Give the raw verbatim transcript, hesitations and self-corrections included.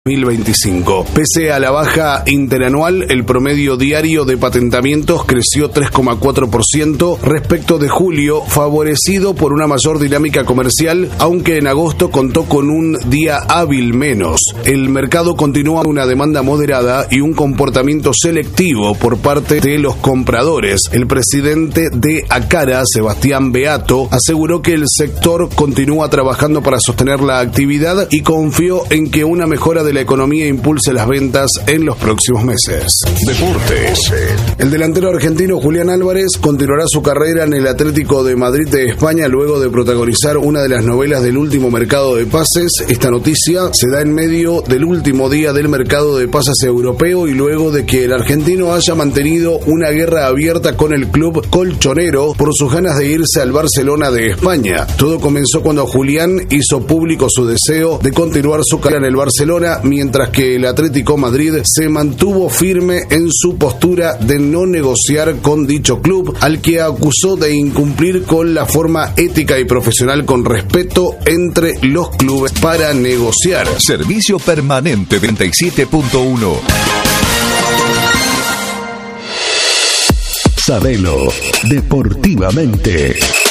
dos mil veinticinco. Pese a la baja interanual, el promedio diario de patentamientos creció tres coma cuatro por ciento respecto de julio, favorecido por una mayor dinámica comercial, aunque en agosto contó con un día hábil menos. El mercado continúa una demanda moderada y un comportamiento selectivo por parte de los compradores. El presidente de ACARA, Sebastián Beato, aseguró que el sector continúa trabajando para sostener la actividad y confió en que una mejora de la economía impulse las ventas en los próximos meses. Deportes. El delantero argentino Julián Álvarez continuará su carrera en el Atlético de Madrid de España luego de protagonizar una de las novelas del último mercado de pases. Esta noticia se da en medio del último día del mercado de pases europeo y luego de que el argentino haya mantenido una guerra abierta con el club colchonero por sus ganas de irse al Barcelona de España. Todo comenzó cuando Julián hizo público su deseo de continuar su carrera en el Barcelona, mientras que el Atlético Madrid se mantuvo firme en su postura de no negociar con dicho club, al que acusó de incumplir con la forma ética y profesional con respeto entre los clubes para negociar. Servicio permanente treinta y siete punto uno. Sabelo deportivamente.